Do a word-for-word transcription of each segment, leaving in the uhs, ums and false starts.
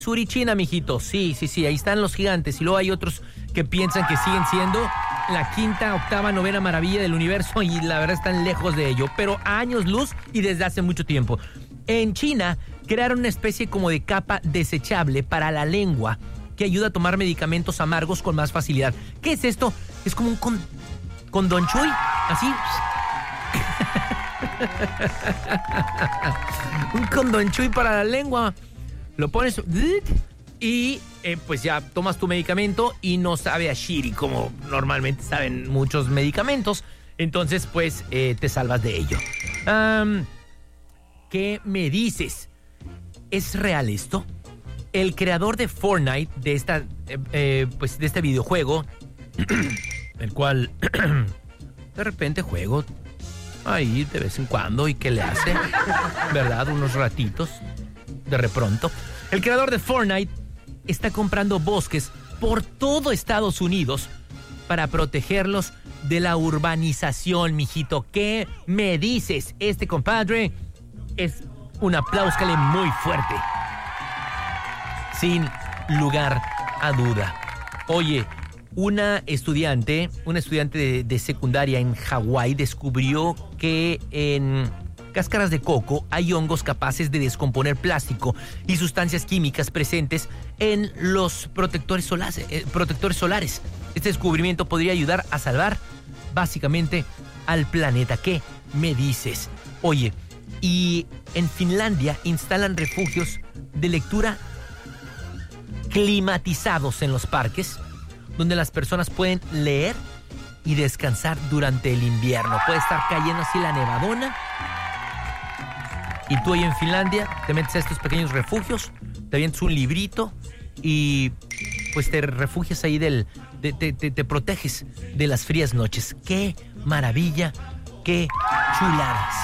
Surichina, mijito. Sí, sí, sí, ahí están los gigantes. Y luego hay otros que piensan que siguen siendo la quinta, octava, novena maravilla del universo y la verdad están lejos de ello, pero a años luz y desde hace mucho tiempo. En China crearon una especie como de capa desechable para la lengua que ayuda a tomar medicamentos amargos con más facilidad. ¿Qué es esto? Es como un con, condón chuy, así. Un condón chuy para la lengua. Lo pones y eh, pues ya tomas tu medicamento y no sabe a shiri como normalmente saben muchos medicamentos. Entonces pues eh, te salvas de ello. Um, ¿Qué me dices? ¿Es real esto? El creador de Fortnite, de esta eh, eh, pues de este videojuego, el cual de repente juego ahí de vez en cuando y que le hace, ¿verdad? Unos ratitos de repronto. El creador de Fortnite está comprando bosques por todo Estados Unidos para protegerlos de la urbanización, mijito. ¿Qué me dices? Este compadre es un aplauscale muy fuerte. Sin lugar a duda. Oye, una estudiante, una estudiante de, de secundaria en Hawái descubrió que en cáscaras de coco hay hongos capaces de descomponer plástico y sustancias químicas presentes en los protectores solares, eh, protectores solares. Este descubrimiento podría ayudar a salvar básicamente al planeta. ¿Qué me dices? Oye, y en Finlandia instalan refugios de lectura climatizados en los parques, donde las personas pueden leer y descansar durante el invierno. Puede estar cayendo así la nevadona y tú ahí en Finlandia te metes a estos pequeños refugios, te avientas un librito y pues te refugias ahí del... Te, te, te proteges de las frías noches. ¡Qué maravilla! ¡Qué chulada! ¿Sí?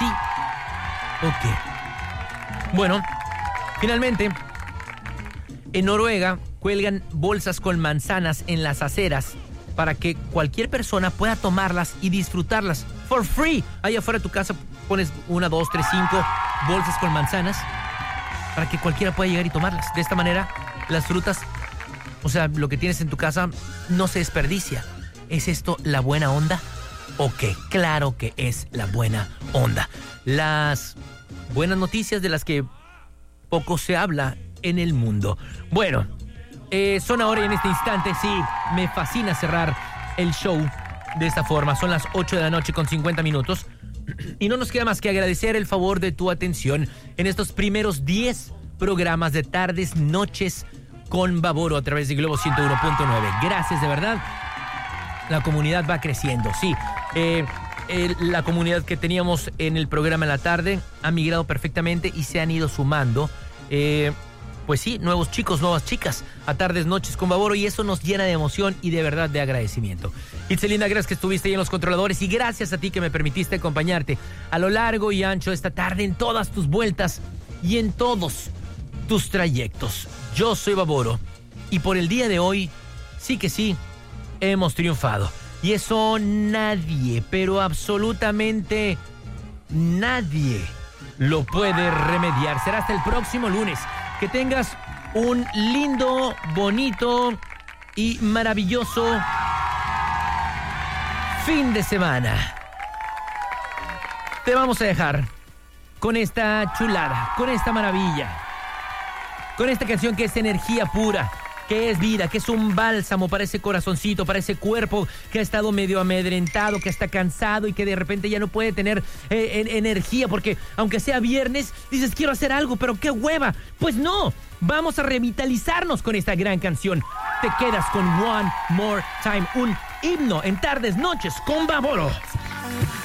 Ok. Bueno, finalmente, en Noruega cuelgan bolsas con manzanas en las aceras para que cualquier persona pueda tomarlas y disfrutarlas for free. Allá afuera de tu casa pones una, dos, tres, cinco bolsas con manzanas para que cualquiera pueda llegar y tomarlas. De esta manera, las frutas, o sea, lo que tienes en tu casa no se desperdicia. ¿Es esto la buena onda? Ok, claro que es la buena onda. Las buenas noticias de las que poco se habla en el mundo. Bueno, eh, son ahora y en este instante, sí, me fascina cerrar el show de esta forma. Son las ocho de la noche con cincuenta minutos. Y no nos queda más que agradecer el favor de tu atención en estos primeros diez programas de Tardes, Noches con Baboro a través de Globo ciento uno punto nueve. Gracias, de verdad. La comunidad va creciendo, sí. Eh, el, la comunidad que teníamos en el programa en la tarde ha migrado perfectamente y se han ido sumando. Eh, pues sí, nuevos chicos, nuevas chicas a Tardes, Noches con Baboro, y eso nos llena de emoción y de verdad de agradecimiento. Itzelina, gracias que estuviste ahí en los controladores y gracias a ti que me permitiste acompañarte a lo largo y ancho esta tarde en todas tus vueltas y en todos tus trayectos. Yo soy Baboro y por el día de hoy, sí que sí, hemos triunfado. Y eso nadie, pero absolutamente nadie lo puede remediar. Será hasta el próximo lunes. Que tengas un lindo, bonito y maravilloso fin de semana. Te vamos a dejar con esta chulada, con esta maravilla, con esta canción que es energía pura, que es vida, que es un bálsamo para ese corazoncito, para ese cuerpo que ha estado medio amedrentado, que está cansado y que de repente ya no puede tener eh, energía, porque aunque sea viernes, dices quiero hacer algo, pero qué hueva. Pues no, vamos a revitalizarnos con esta gran canción. Te quedas con One More Time, un himno en Tardes, Noches con Baboro.